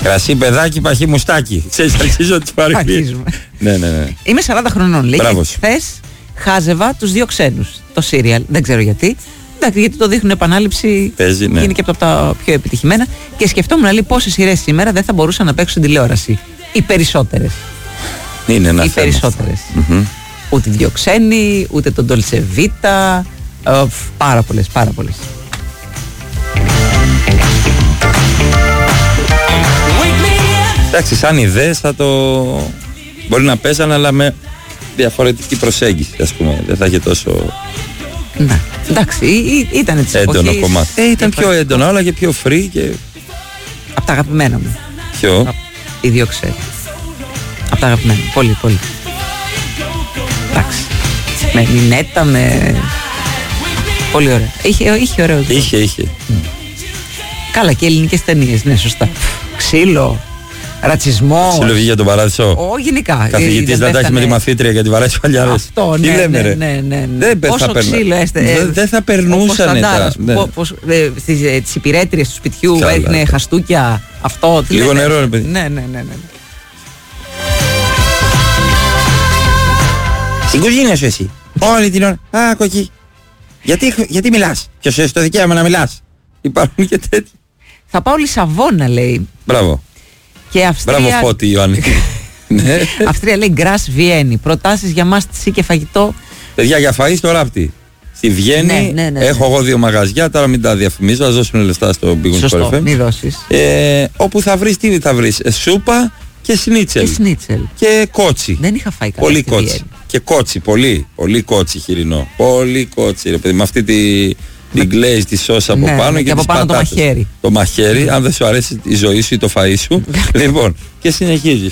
Κρασί, παιδάκι, παχύ, μουστάκι. Ξέρεις, αρχίζω τις παροιμίες. Ναι. Είμαι 40 χρονών, λέει. Χθες χάζευα τους 2 ξένους. Το σύριαλ, δεν ξέρω γιατί. Εντάξει, γιατί το δείχνουν επανάληψη. Παίζει, ναι. Είναι και από τα πιο επιτυχημένα. Και σκεφτόμουν, λέει, πόσες σειρές σήμερα δεν θα μπορούσαν να παίξουν στην τηλεόραση. Οι περισσότερες. Είναι ένα οι περισσότερες. Ούτε 2 ξένοι, ούτε τον Dolce Vita. Πάρα πολλές. Εντάξει, σαν ιδέες θα το... Μπορεί να παίζανε, αλλά με διαφορετική προσέγγιση, ας πούμε. Δεν θα είχε τόσο... Ναι, εντάξει, ήταν της έντονο εποχής. κομμάτι. Ήταν πιο έντονο, αλλά και πιο free και... Απ' τα αγαπημένα μου. Ποιο? Οι 2 ξένοι. Απ' τα αγαπημένα μου, πολύ. Εντάξει. Με Νινέτα, με... Πολύ ωραία. Είχε ωραίο. Είχε. Καλά, και ελληνικές ταινίες, ναι, σωστά. Ξύλο, ρατσισμό. Ξύλο βγήκε για τον παράδεισο. Γενικά. Καθηγητής να τα έχει με τη μαθήτρια γιατί βαράει παλιάρες. Αυτό, τι λέμε, ρε. Ναι. Πόσο ξύλο δεν θα περνούσαν τα... Τις υπηρέτριες του σπιτιού έδινε χαστούκια. Αυτό. Λίγο νερό, ρε παιδί. Ναι. Στην κουζίνα σου εσύ. Όλη την ώρα. Α, κοκκί. Γιατί μιλάς? Ποιος έχει το δικαίωμα να μιλάς? Υπάρχουν και τέτοιοι. Θα πάω Λισαβόνα, λέει. Μπράβο. Και Αυστρία... Μπράβο, Φώτη, Ιωάννη. Αυστρία, λέει, Γκρας Βιέννη. Προτάσεις για μάστιση και φαγητό. Παιδιά, για φαΐ στο Ράπτη. Στη Βιέννη έχω εγώ 2 μαγαζιά, τώρα μην τα διαφημίζω, ας δώσουμε λεφτά στο Big Wings. Σωστό, μην δώσεις. Όπου θα βρεις, τι θα βρεις? Σούπα και σνίτσελ. Και κότσι. Δεν είχα φάει καλά. Πολύ κότσι. Βιέννη. Και κότσι, πολύ κότσι χοιρινό. Πολύ κότσι, ρε παιδί, με αυτή την glaze, τη σώσα από πάνω και από πάνω πατάτες. Το μαχαίρι, αν δεν σου αρέσει η ζωή σου ή το φαΐ σου. Λοιπόν, και συνεχίζεις.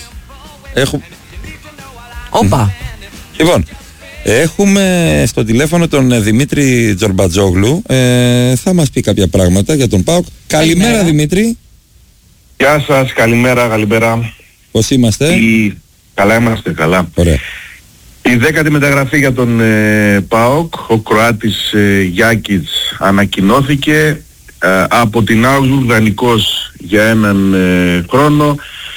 Όπα. Λοιπόν, έχουμε στο τηλέφωνο τον Δημήτρη Τζορμπατζόγλου. Θα μας πει κάποια πράγματα για τον ΠΑΟΚ. Καλημέρα, Δημήτρη. Γεια σας, καλημέρα. Πώς είμαστε? Καλά είμαστε, καλά. Ωραία. Η 10η μεταγραφή για τον ΠΑΟΚ, ο Κροάτης Γιάκιτς, ανακοινώθηκε από την Augsburg, δανεικός για 1 χρόνο.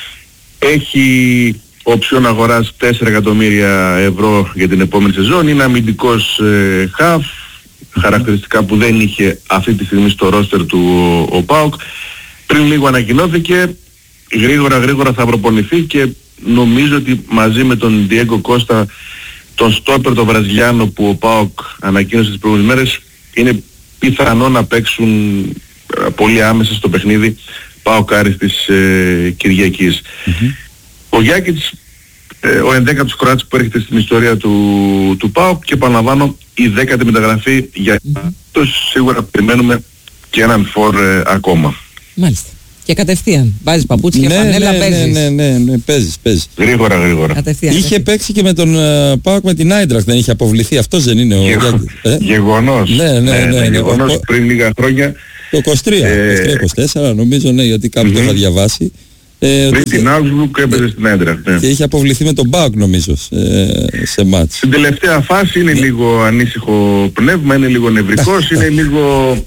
Έχει οψιόν αγοράς 4 εκατομμύρια ευρώ για την επόμενη σεζόν. Είναι αμυντικός χαφ, χαρακτηριστικά που δεν είχε αυτή τη στιγμή στο ρόστερ του ο ΠΑΟΚ. Πριν λίγο ανακοινώθηκε, γρήγορα θα προπονηθεί και νομίζω ότι μαζί με τον Diego Costa, τον στόπερ τον Βραζιλιάνο που ο ΠΑΟΚ ανακοίνωσε τις προηγούμενες μέρες, είναι πιθανό να παίξουν πολύ άμεσα στο παιχνίδι ΠΑΟΚ Άρης της Κυριακής. Ο Γιάκιτς, ο 11ος Κροάτης που έρχεται στην ιστορία του ΠΑΟΚ, και επαναλαμβάνω, η 10η μεταγραφή για αυτός. Σίγουρα περιμένουμε και έναν φορ ακόμα. Μάλιστα. Και κατευθείαν βάζεις παπούτσι και φανέλα, παίζεις. παίζεις. Γρήγορα. Είχε παίξει και με τον ΠΑΟΚ με την Άιντραχτ, δεν είχε αποβληθεί? Αυτός δεν είναι ο Γιάκητς? Γεγονός. Ναι. Γεγονός πριν λίγα χρόνια. Το 23-24 νομίζω, ναι, γιατί κάπου το είχα διαβάσει. Πριν την Augsburg έπαιζε στην Άιντραχτ. Και είχε αποβληθεί με τον ΠΑΟΚ νομίζω σε μάτς. Στην τελευταία φάση είναι λίγο ανήσυχο πνεύμα, είναι λίγο νευρικός, είναι λίγο...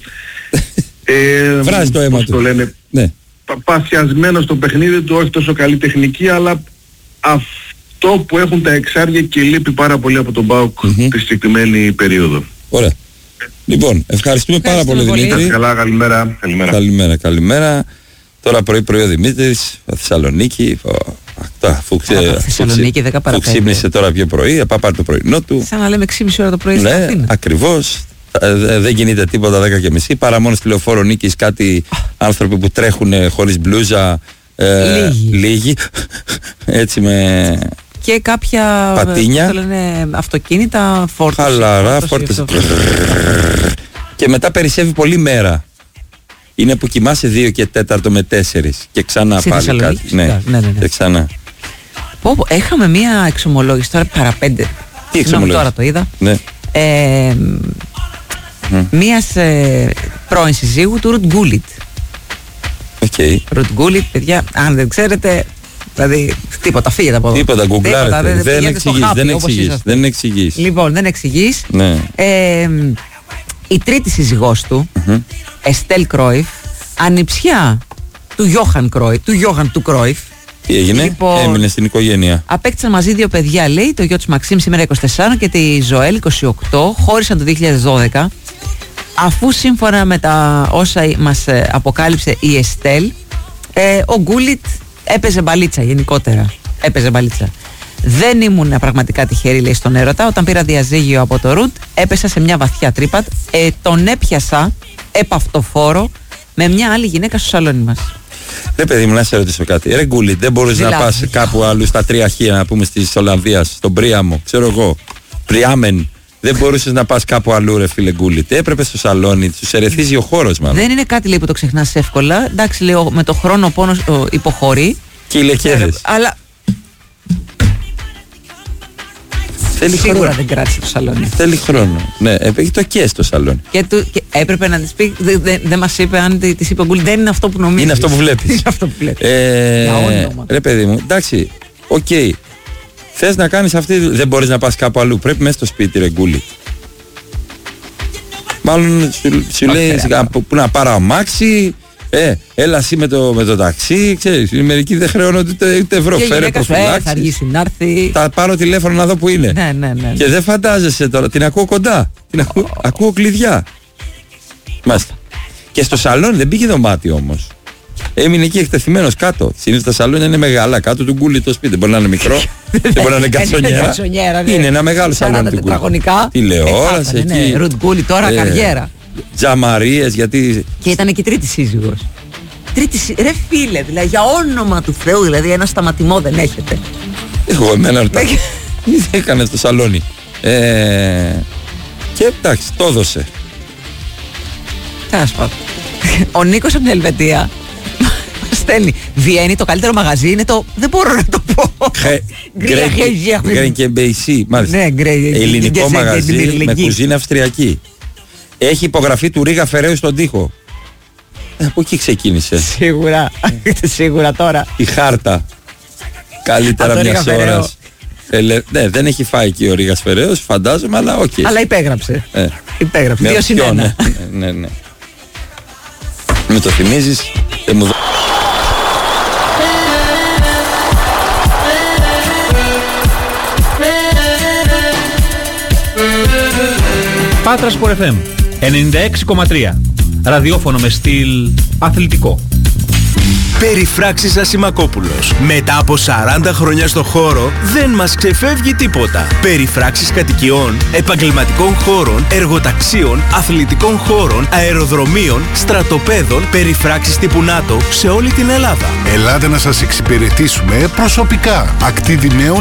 Βράζει το αίμα του. Ναι. Παθιασμένο στο παιχνίδι του, όχι τόσο καλή τεχνική, αλλά αυτό που έχουν τα εξάρια και λείπει πάρα πολύ από τον ΠΑΟΚ τη συγκεκριμένη περίοδο. Ωραία. Λοιπόν, ευχαριστούμε πάρα πολύ, Δημήτρη. Καλά, καλημέρα. Τώρα πρωί ο Δημήτρης, Θεσσαλονίκη. Θεσσαλονίκη 10 παρα 5. Που ξύπνησε τώρα πιο πρωί, πάρει το πρωινό του. Σαν να λέμε 6,5 ώρα το πρωί στην Αθήνα. Ναι, ακριβώς. Δεν κινείται τίποτα 10:30, παρά μόνο στη Λεωφόρο Νίκης κάτι άνθρωποι που τρέχουν χωρίς μπλούζα, λίγοι, έτσι με και κάποια πατίνια, λένε, αυτοκίνητα, φόρτωση. Χαλαρά, φόρτωση. Και μετά περισσεύει πολύ μέρα. Είναι που κοιμάσαι 2 και 4 με 4 και ξανά πάλι κάτι. Ναι. Και ξανά. Έχαμε μία εξομολόγηση τώρα παρά 5. Τι εξομολόγηση? Τώρα το είδα. Ναι. Μίας πρώην συζύγου του Ρουτ Γκούλιτ. Ρουτ Γκούλιτ, παιδιά, αν δεν ξέρετε, δηλαδή τίποτα, φύγετε από εδώ. Τίποτα, γκουγκλάρετε. Δεν εξηγείς. Λοιπόν, δεν εξηγείς. Ναι. Η τρίτη σύζυγός του, Εστέλ Κρόιφ, ανιψιά του Γιώχαν Κρόιφ, του Γιώχαν του Κρόιφ. Τι έγινε, λοιπόν, έμεινε στην οικογένεια. Απέκτησαν μαζί 2 παιδιά, λέει, το γιο του Μαξίμ σήμερα 24 και τη Ζωέλ 28, χώρισαν το 2012, αφού σύμφωνα με τα όσα μας αποκάλυψε η Εστέλ, ο Γκούλιτ έπαιζε μπαλίτσα γενικότερα. Έπαιζε μπαλίτσα. Δεν ήμουν πραγματικά τυχερή, λέει, στον έρωτα. Όταν πήρα διαζύγιο από το Ρουτ, έπεσα σε μια βαθιά τρύπα. Τον έπιασα επαυτοφόρο με μια άλλη γυναίκα στο σαλόνι μας. Ρε παιδί μου, να σε ρωτήσω κάτι. Ρε Γκούλιτ, δεν μπορείς να πας κάπου αλλού στα 3 χ, να πούμε, της Ολλανδίας, στον Πρίαμο, ξέρω εγώ, Πριάμεν. Δεν μπορούσες να πας κάπου αλλού, ρε φίλε Γκούλιτ. Έπρεπε στο σαλόνι, σου ερεθίζει ο χώρος, μάλλον. Δεν είναι κάτι, λέει, που το ξεχνάς εύκολα. Εντάξει, λέω, με το χρόνο ο πόνος υποχωρεί. Και οι λεκέδες. Αλλά. Θέλει σίγουρα χρόνο. Δεν κράτησε το σαλόνι. Θέλει χρόνο. Ναι, έχει το και στο σαλόνι. Και έπρεπε να της πει, δεν μας είπε, αν της είπε ο Γκούλιτ, δεν είναι αυτό που νομίζεις. Είναι αυτό που βλέπεις. Είναι αυτό που βλέπεις. Ρε παιδί μου, εντάξει, οκ. Θες να κάνεις αυτή, δεν μπορείς να πας κάπου αλλού. Πρέπει μέσα στο σπίτι, ρε Γκούλιτ. Μάλλον σου λέει που να πάρω αμάξι. Έλα εσύ με το ταξί, ξέρεις, μερικοί δεν χρεώνονται ούτε ευρώ. Φέρε προφυλάξεις. Θα αργήσει να έρθει. Θα πάρω τηλέφωνο να δω που είναι. Ναι. Και δεν φαντάζεσαι τώρα, την ακούω κοντά. Ακούω κλειδιά. Μάλιστα. Και στο σαλόνι δεν πήγε δωμάτιο όμως. Έμεινε εκεί εκτεθειμένος κάτω. Συνήθως τα σαλόνια είναι μεγάλα. Κάτω του Γκούλιτ το σπίτι. Δεν μπορεί να είναι μικρό. Δεν μπορεί να είναι γκατσονιέρα. Είναι ένα μεγάλο σαλόνι του Γκούλιτ. Τηλεόραση εκεί. Ρουτ Γκούλιτ τώρα καριέρα. Τζαμαρίες, γιατί. Και ήταν και τρίτη σύζυγος. Ρε φίλε, δηλαδή, για όνομα του Θεού, δηλαδή ένα σταματημό δεν έχετε. Εγώ εμένα ρωτάω. Τι έκανε στο σαλόνι. Και εντάξει, το έδωσε. Τέλος πάντων. Ο Νίκος από την Ελβετία μας στέλνει. Βιέννη, το καλύτερο μαγαζί είναι το. Δεν μπορώ να το πω. Γκρέν και Μπέισι. Μάλιστα. Ελληνικό μαγαζί με κουζίνα αυστριακή. Έχει υπογραφή του Ρίγα Φεραίου στον τοίχο. Από εκεί ξεκίνησε. Σίγουρα τώρα. Η χάρτα. Καλύτερα μιας ώρας. Ναι, δεν έχει φάει εκεί ο Ρίγας Φεραίος, φαντάζομαι, αλλά οκ. Αλλά υπέγραψε. Υπέγραψε. 2-1. Ναι. Με το θυμίζεις, δεν μου Πάτρα Sport FM 96,3. Ραδιόφωνο με στυλ αθλητικό. Περιφράξεις Ασημακόπουλος. Μετά από 40 χρόνια στο χώρο δεν μας ξεφεύγει τίποτα. Περιφράξεις κατοικιών, επαγγελματικών χώρων, εργοταξίων, αθλητικών χώρων, αεροδρομίων, στρατοπέδων, περιφράξεις τύπου ΝΑΤΟ σε όλη την Ελλάδα. Ελάτε να σας εξυπηρετήσουμε προσωπικά. Ακτίδη Νέων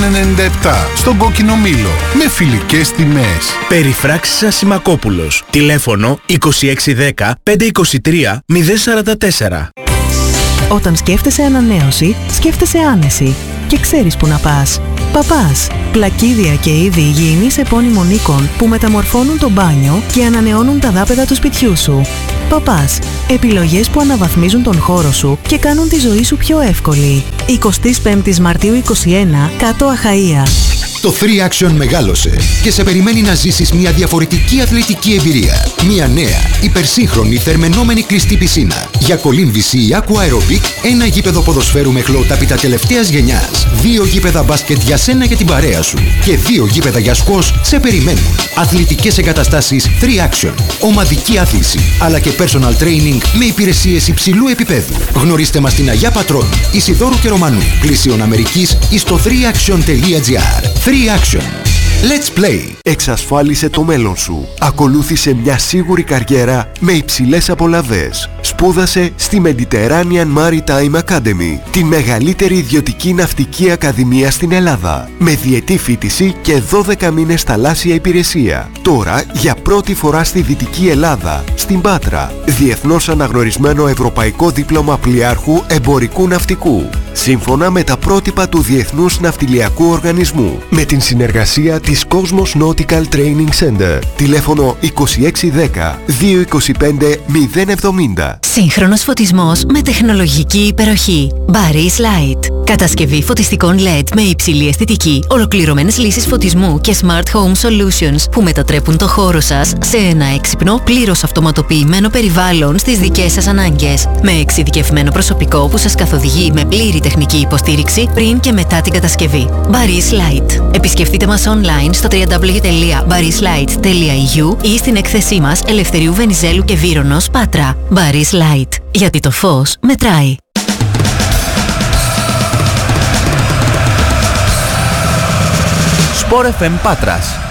197 στον Κόκκινο Μήλο με φιλικές τιμές. Περιφράξεις Ασημακόπουλος. Τηλέφωνο 2610 523 044. Όταν σκέφτεσαι ανανέωση, σκέφτεσαι άνεση και ξέρεις που να πας. Παπάς. Πλακίδια και είδη υγιεινής επώνυμων οίκων που μεταμορφώνουν το μπάνιο και ανανεώνουν τα δάπεδα του σπιτιού σου. Παπάς. Επιλογές που αναβαθμίζουν τον χώρο σου και κάνουν τη ζωή σου πιο εύκολη. 25 Μαρτίου 21, Κάτω Αχαΐα. Το 3Action μεγάλωσε και σε περιμένει να ζήσεις μια διαφορετική αθλητική εμπειρία. Μια νέα, υπερσύγχρονη, θερμαινόμενη κλειστή πισίνα. Για κολύμβηση ή aqua aerobic, ένα γήπεδο ποδοσφαίρου με χλωτάπητα τελευταίας γενιάς. 2 γήπεδα μπάσκετ για σένα και την παρέα σου. Και 2 γήπεδα για σκος σε περιμένουν. Αθλητικές εγκαταστάσεις 3Action. Ομαδική άθληση, αλλά και personal training με υπηρεσίες υψηλού επίπεδου. Γνωρίστε μας στην Αγιά Πατρών, Ισιδώρου και Ρωμανού, Πλησίων Αμερικής ή στο 3action.gr. 3Action. Let's play. Εξασφάλισε το μέλλον σου. Ακολούθησε μια σίγουρη καριέρα με υψηλές απολαβές. Σπούδασε στη Mediterranean Maritime Academy, τη μεγαλύτερη ιδιωτική ναυτική ακαδημία στην Ελλάδα, με διετή φοιτηση και 12 μήνες θαλάσσια υπηρεσία. Τώρα, για πρώτη φορά στη Δυτική Ελλάδα, στην Πάτρα, διεθνώς αναγνωρισμένο ευρωπαϊκό δίπλωμα πλοιάρχου εμπορικού ναυτικού, σύμφωνα με τα πρότυπα του Διεθνούς Ναυτιλιακού Οργανισμού, με την συνεργασία της Cosmos Nautical Training Center. Τηλέφωνο 2610 225 070. Σύγχρονος φωτισμός με τεχνολογική υπεροχή. Baris Light. Κατασκευή φωτιστικών LED με υψηλή αισθητική, ολοκληρωμένες λύσεις φωτισμού και Smart Home Solutions που μετατρέπουν το χώρο σας σε ένα έξυπνο, πλήρως αυτοματοποιημένο περιβάλλον στις δικές σας ανάγκες. Με εξειδικευμένο προσωπικό που σας καθοδηγεί με πλήρη τεχνική υποστήριξη πριν και μετά την κατασκευή. Baris Light. Επισκεφτείτε μας online στο www.barislight.eu ή στην έκθεσή μας Ελευθερίου Βενιζέλου και Βύρονος, Πάτρα. Baris Light. Γιατί το φως μετράει. Sport FM Πάτρας